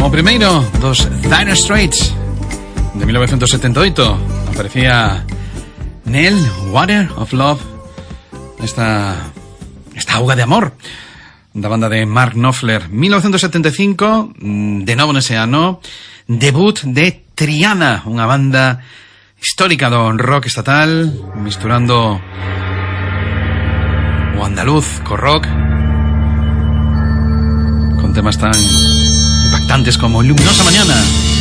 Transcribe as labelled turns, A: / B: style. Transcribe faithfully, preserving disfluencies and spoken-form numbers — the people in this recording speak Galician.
A: O primeiro dos Dire Straits de mil novecientos setenta e oito aparecía Nel, Water of Love, esta esta auga de amor da banda de Mark Knopfler. Mil novecientos setenta e cinco, de novo nese ano, debut de Triana, unha banda histórica do rock estatal, misturando o andaluz co rock, con temas tan impactantes como Luminosa Mañana.